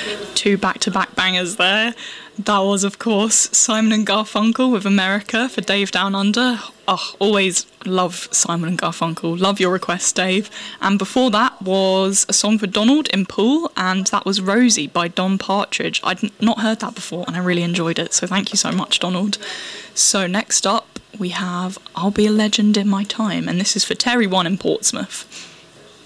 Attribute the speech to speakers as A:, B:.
A: Two back-to-back bangers there. That was, of course, Simon and Garfunkel with America for Dave Down Under. Oh, always love Simon and Garfunkel. Love your request, Dave. And before that was a song for Donald in Pool, and that was Rosie by Don Partridge. I'd not heard that before, and I really enjoyed it, so thank you so much, Donald. So next up, we have I'll Be a Legend in My Time, and this is for Terry One in Portsmouth.